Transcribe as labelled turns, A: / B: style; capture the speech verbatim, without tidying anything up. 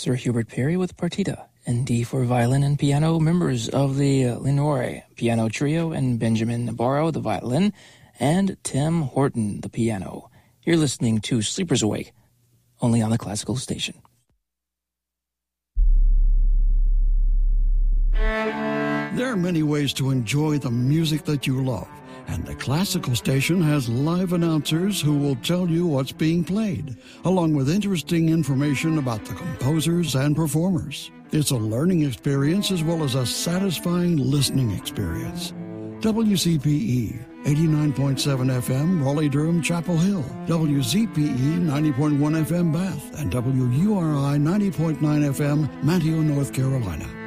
A: Sir Hubert Perry with Partita, and D for violin and piano, members of the Lenore Piano Trio, and Benjamin Navarro, the violin, and Tim Horton, the piano. You're listening to Sleepers Awake, only on the Classical Station.
B: There are many ways to enjoy the music that you love, and the Classical Station has live announcers who will tell you what's being played, along with interesting information about the composers and performers. It's a learning experience as well as a satisfying listening experience. W C P E, eighty-nine point seven F M, Raleigh-Durham, Chapel Hill. W Z P E, ninety point one F M, Bath. And W U R I, ninety point nine F M, Manteo, North Carolina.